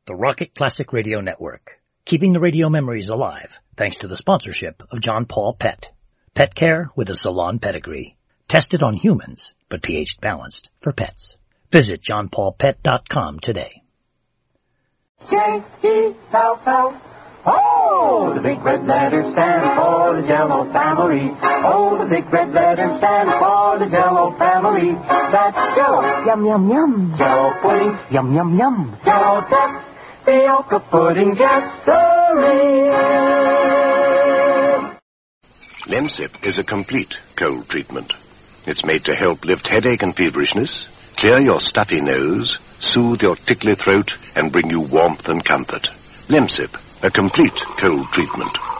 the Rocket Classic Radio Network, keeping the radio memories alive thanks to the sponsorship of John Paul Pet. Pet care with a salon pedigree. Tested on humans, but pH balanced for pets. Visit johnpaulpet.com today. J-E-L-L. Oh, the big red letters stand for the Jell-O family. Oh, the big red letters stand for the Jell-O family. That's Jell-O. Yum, yum, yum. Jell-O pudding. Yum, yum, yum. Jell-O tapioca pudding, yes, Lemsip is a complete cold treatment. It's made to help lift headache and feverishness, clear your stuffy nose, soothe your tickly throat, and bring you warmth and comfort. Lemsip, a complete cold treatment.